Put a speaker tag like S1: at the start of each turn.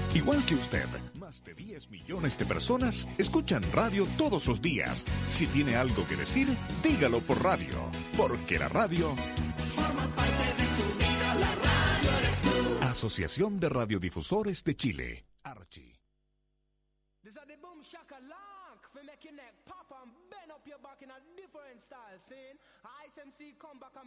S1: Igual que usted, más de 10 millones de personas escuchan radio todos los días. Si tiene algo que decir, dígalo por radio, porque la radio
S2: forma parte de tu vida, la radio eres tú.
S1: Asociación de Radiodifusores de Chile, Archi.
S3: This is the boom shakalak for make your neck pop and bend up your back in a different style. Saying, ISMC come back and